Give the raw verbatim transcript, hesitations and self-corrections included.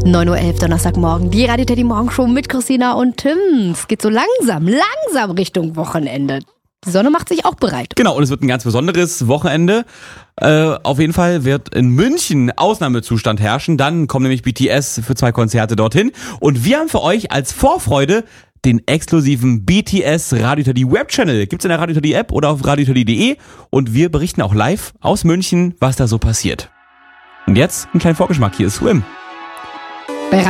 neun Uhr elf Donnerstagmorgen, die Radio Teddy Morgenshow mit Christina und Tim. Es geht so langsam, langsam Richtung Wochenende. Die Sonne macht sich auch bereit. Genau, und es wird ein ganz besonderes Wochenende. Äh, auf jeden Fall wird in München Ausnahmezustand herrschen. Dann kommen nämlich B T S für zwei Konzerte dorthin. Und wir haben für euch als Vorfreude den exklusiven B T S Radio Teddy Webchannel. Gibt's in der Radio Teddy App oder auf radio teddy punkt de. Und wir berichten auch live aus München, was da so passiert. Und jetzt ein kleiner Vorgeschmack. Hier ist Swim.